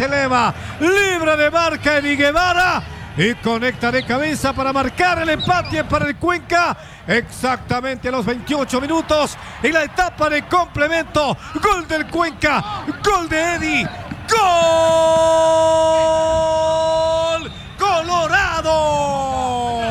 se eleva, libre de marca Eddie Guevara y conecta de cabeza para marcar el empate para el Cuenca. Exactamente a los 28 minutos en la etapa de complemento. Gol del Cuenca, gol de Eddie, gol Colorado.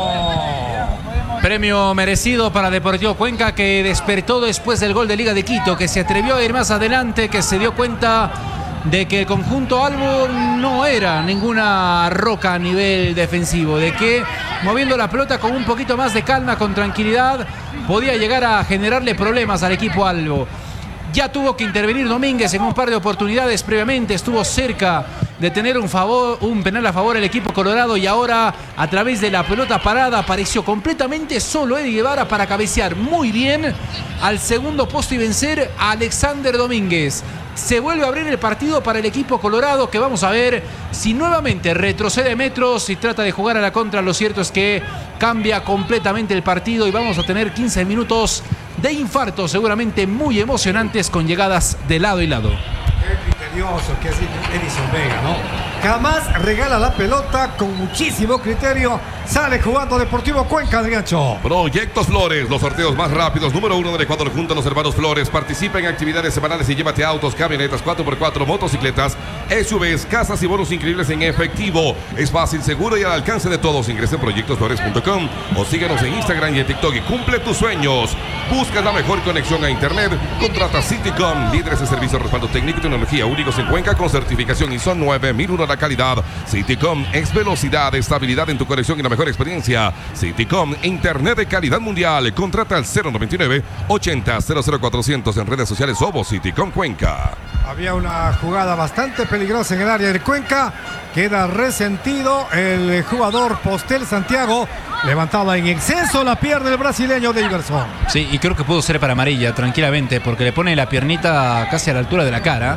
Premio merecido para Deportivo Cuenca, que despertó después del gol de Liga de Quito, que se atrevió a ir más adelante, que se dio cuenta de que el conjunto albo no era ninguna roca a nivel defensivo, de que moviendo la pelota con un poquito más de calma, con tranquilidad, podía llegar a generarle problemas al equipo albo. Ya tuvo que intervenir Domínguez en un par de oportunidades previamente, estuvo cerca de tener un penal a favor el equipo colorado, y ahora a través de la pelota parada apareció completamente solo Eddie Guevara para cabecear muy bien al segundo posto y vencer a Alexander Domínguez. Se vuelve a abrir el partido para el equipo colorado, que vamos a ver si nuevamente retrocede metros y trata de jugar a la contra. Lo cierto es que cambia completamente el partido y vamos a tener 15 minutos de infarto, seguramente muy emocionantes, con llegadas de lado y lado. Qué criterioso que es Edison Vega, ¿no? Jamás regala la pelota, con muchísimo criterio sale jugando Deportivo Cuenca, Adriancho. Proyectos Flores, los sorteos más rápidos, número 1 del Ecuador, junto a los hermanos Flores. Participa en actividades semanales y llévate autos, camionetas, 4x4, motocicletas, SUVs, casas y bonos increíbles en efectivo. Es fácil, seguro y al alcance de todos. Ingresa en proyectosflores.com o síguenos en Instagram y en TikTok y cumple tus sueños. Busca la mejor conexión a internet. Contrata Citycom, líderes de servicio, respaldo técnico y tecnología únicos en Cuenca, con certificación ISO 9001 la calidad. Citycom es velocidad, estabilidad en tu conexión y la mejor experiencia. Citycom, internet de calidad mundial. Contrata al 099 80 00400 en redes sociales. Somos Citycom Cuenca. Había una jugada bastante peligrosa en el área del Cuenca. Queda resentido el jugador Postel Santiago. Levantaba en exceso la pierna del brasileño de Iverson. Sí, y creo que pudo ser para amarilla tranquilamente, porque le pone la piernita casi a la altura de la cara.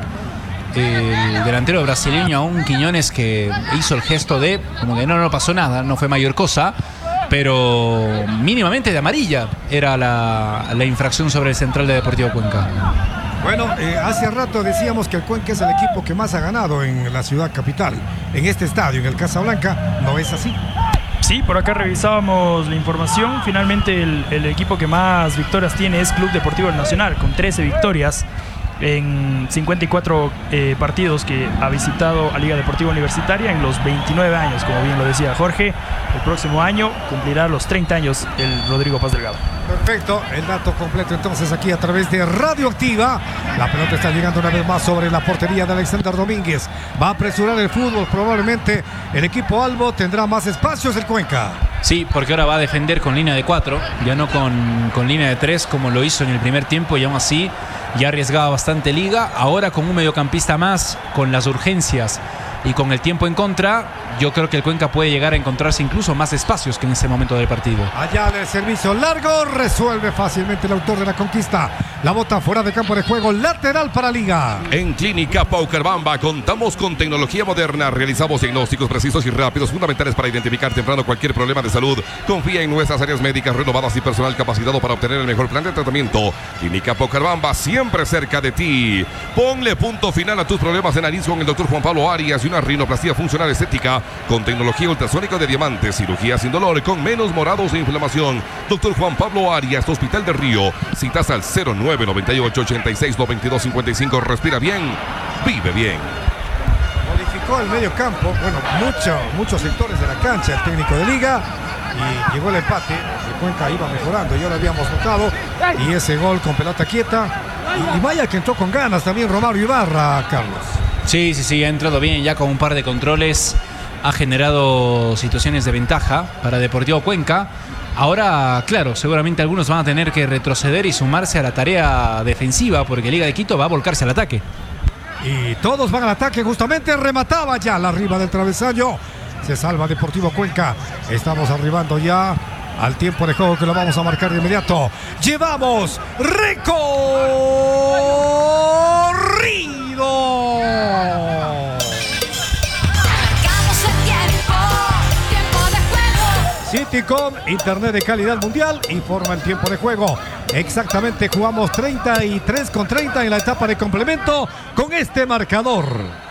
El delantero brasileño, aún Quiñones, que hizo el gesto de como que no pasó nada, no fue mayor cosa, pero mínimamente de amarilla era la infracción sobre el central de Deportivo Cuenca. Bueno, hace rato decíamos que el Cuenca es el equipo que más ha ganado en la ciudad capital, en este estadio, en el Casablanca. ¿No es así? Sí, por acá revisábamos la información. Finalmente el equipo que más victorias tiene es Club Deportivo del Nacional, con 13 victorias en 54 partidos que ha visitado a Liga Deportiva Universitaria en los 29 años, como bien lo decía Jorge. El próximo año cumplirá los 30 años el Rodrigo Paz Delgado. Perfecto, el dato completo entonces aquí a través de Radioactiva. La pelota está llegando una vez más sobre la portería de Alexander Domínguez. Va a apresurar el fútbol, probablemente el equipo albo tendrá más espacios el Cuenca. Sí, porque ahora va a defender con línea de 4, ya no con línea de 3 como lo hizo en el primer tiempo, y aún así ya arriesgaba bastante Liga. Ahora con un mediocampista más, con las urgencias y con el tiempo en contra, yo creo que el Cuenca puede llegar a encontrarse incluso más espacios que en ese momento del partido. Allá el servicio largo, resuelve fácilmente el autor de la conquista. La bota fuera de campo de juego, lateral para Liga. En Clínica Paukerbamba contamos con tecnología moderna. Realizamos diagnósticos precisos y rápidos, fundamentales para identificar temprano cualquier problema de salud. Confía en nuestras áreas médicas renovadas y personal capacitado para obtener el mejor plan de tratamiento. Clínica Paukerbamba, siempre cerca de ti. Ponle punto final a tus problemas de nariz con el doctor Juan Pablo Arias y una rinoplastia funcional estética con tecnología ultrasónica de diamante. Cirugía sin dolor, con menos morados e inflamación. Doctor Juan Pablo Arias, Hospital del Río. Citas al 0998 86 92 55. Respira bien, vive bien. Modificó el medio campo, bueno, muchos sectores de la cancha el técnico de Liga, y llegó el empate. El Cuenca iba mejorando, ya lo habíamos notado, y ese gol con pelota quieta, y vaya que entró con ganas también Romario Ibarra, Carlos. Sí, ha entrado bien, ya con un par de controles ha generado situaciones de ventaja para Deportivo Cuenca. Ahora, claro, seguramente algunos van a tener que retroceder y sumarse a la tarea defensiva, porque Liga de Quito va a volcarse al ataque. Y todos van al ataque, justamente remataba ya la arriba del travesaño. Se salva Deportivo Cuenca. Estamos arribando ya al tiempo de juego que lo vamos a marcar de inmediato. Llevamos recorrido. Citycom, internet de calidad mundial, informa el tiempo de juego. Exactamente, jugamos 33 con 30 en la etapa de complemento con este marcador.